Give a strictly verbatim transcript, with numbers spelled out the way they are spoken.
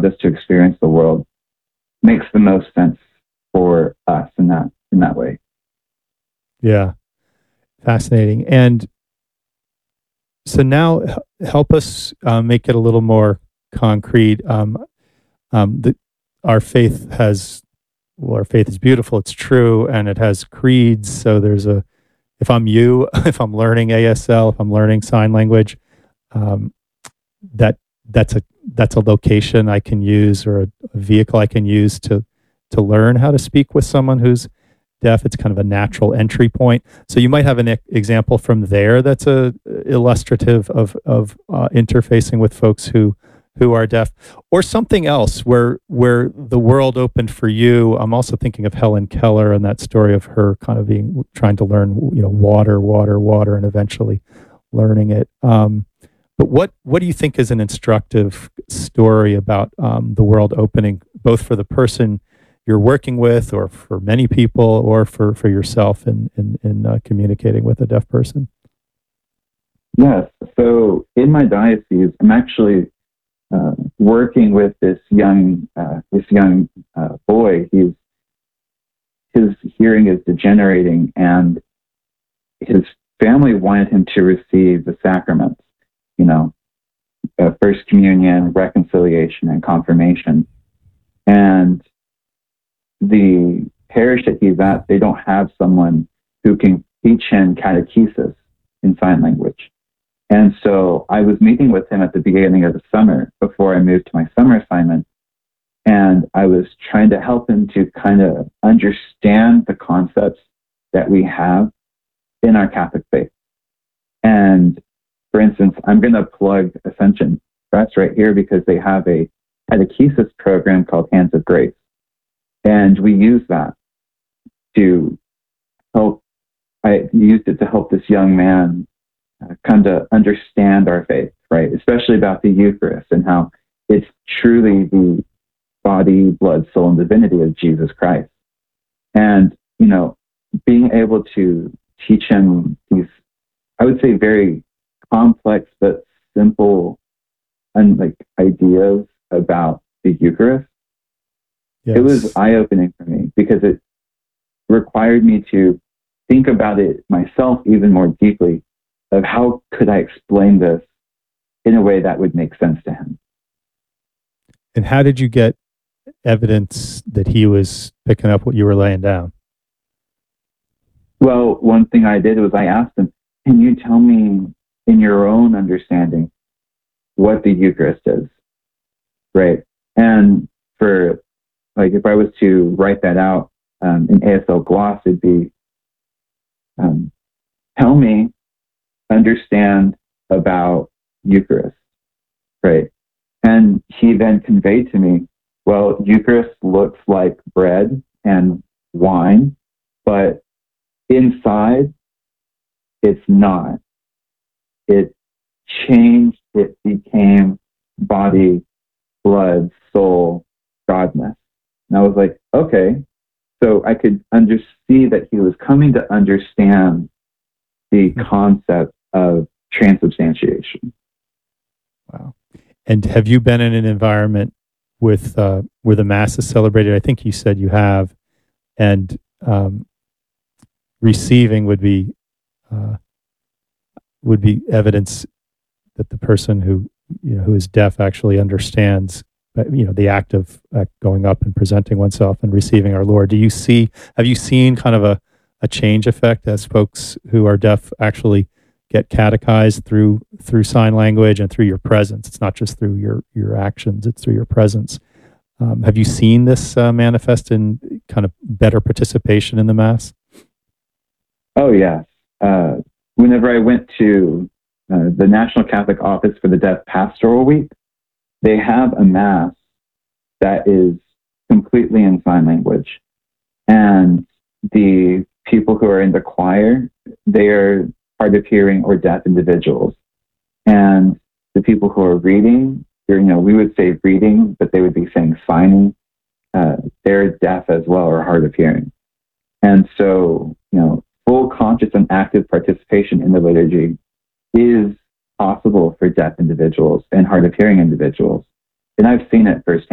us to experience the world makes the most sense for us in that in that way. Yeah, fascinating. And so now, h- help us uh, make it a little more concrete. Um, um, the, our faith has, well, our faith is beautiful. It's true, and it has creeds. So there's a, if I'm you, if I'm learning A S L, if I'm learning sign language, um, that that's a that's a location I can use, or a, a vehicle I can use to to learn how to speak with someone who's deaf. It's kind of a natural entry point. So you might have an e- example from there that's a illustrative of of uh, interfacing with folks who who are deaf, or something else where where the world opened for you. I'm also thinking of Helen Keller and that story of her kind of being trying to learn, you know, water, water, water, and eventually learning it. Um, but what what do you think is an instructive story about um, the world opening, both for the person you're working with, or for many people, or for, for yourself in in, in uh, communicating with a deaf person? Yes. So in my diocese, I'm actually uh, working with this young uh, this young uh, boy. He's his hearing is degenerating, and his family wanted him to receive the sacraments. You know, uh, First Communion, reconciliation, and confirmation. And the parish that he's at, they don't have someone who can teach him catechesis in sign language. And so I was meeting with him at the beginning of the summer before I moved to my summer assignment. And I was trying to help him to kind of understand the concepts that we have in our Catholic faith. And for instance, I'm going to plug Ascension Press right here because they have a catechesis program called Hands of Grace. And we use that to help, I used it to help this young man uh, come to understand our faith, right? Especially about the Eucharist and how it's truly the body, blood, soul, and divinity of Jesus Christ. And, you know, being able to teach him these, I would say, very complex but simple and like ideas about the Eucharist, Yes. it was eye-opening for me because it required me to think about it myself even more deeply of how could I explain this in a way that would make sense to him. And how did you get evidence that he was picking up what you were laying down? Well, one thing I did was I asked him, can you tell me in your own understanding what the Eucharist is? Right. And for, like, if I was to write that out um, in A S L gloss, it'd be, um, tell me, understand about Eucharist. Right. And he then conveyed to me, well, Eucharist looks like bread and wine, but inside, it's not. It changed, it became body, blood, soul, godness. And I was like, okay. So I could under see that he was coming to understand the concept of transubstantiation. Wow. And have you been in an environment with uh, where the Mass is celebrated? I think you said you have, and um, receiving would be uh, would be evidence that the person who you know who is deaf actually understands, you know, the act of uh, going up and presenting oneself and receiving our Lord. Do you see? Have you seen kind of a a change effect as folks who are deaf actually get catechized through through sign language and through your presence? It's not just through your your actions; it's through your presence. Um, have you seen this uh, manifest in kind of better participation in the Mass? Oh, yes. Uh, whenever I went to uh, the National Catholic Office for the Deaf Pastoral Week, they have a Mass that is completely in sign language. And the people who are in the choir, they are hard of hearing or deaf individuals. And the people who are reading, you know, we would say reading, but they would be saying signing. Uh, they're deaf as well or hard of hearing. And so, you know, full conscious and active participation in the liturgy is possible for deaf individuals and hard of hearing individuals. And I've seen it firsthand.